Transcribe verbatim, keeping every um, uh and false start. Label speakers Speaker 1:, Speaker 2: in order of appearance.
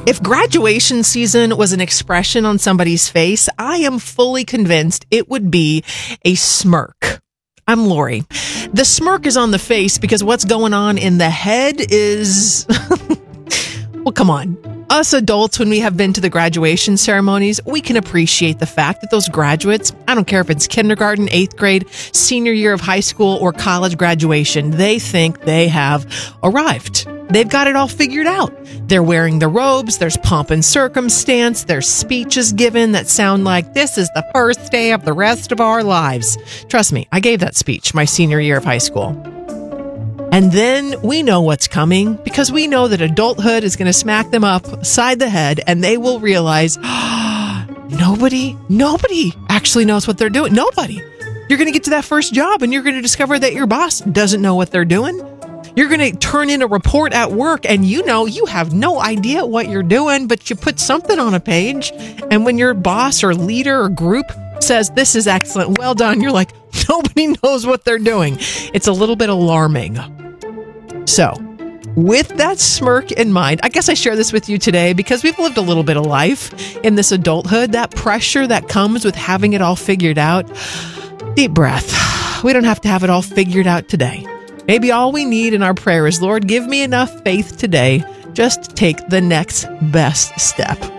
Speaker 1: If graduation season was an expression on somebody's face, I am fully convinced it would be a smirk. I'm Lori. The smirk is on the face because what's going on in the head is, well, come on. Us adults, when we have been to the graduation ceremonies, we can appreciate the fact that those graduates, I don't care if it's kindergarten, eighth grade, senior year of high school, or college graduation, they think they have arrived. They've got it all figured out. They're wearing the robes, there's pomp and circumstance, there's speeches given that sound like this is the first day of the rest of our lives. Trust me, I gave that speech my senior year of high school. And then we know what's coming because we know that adulthood is going to smack them upside the head and they will realize, oh, nobody, nobody actually knows what they're doing. Nobody. You're going to get to that first job and you're going to discover that your boss doesn't know what they're doing. You're going to turn in a report at work and you know you have no idea what you're doing, but you put something on a page. And when your boss or leader or group says, this is excellent, well done, you're like, nobody knows what they're doing. It's a little bit alarming. So, with that smirk in mind, I guess I share this with you today because we've lived a little bit of life in this adulthood, that pressure that comes with having it all figured out. Deep breath. We don't have to have it all figured out today. Maybe all we need in our prayer is, Lord, give me enough faith today just to take the next best step.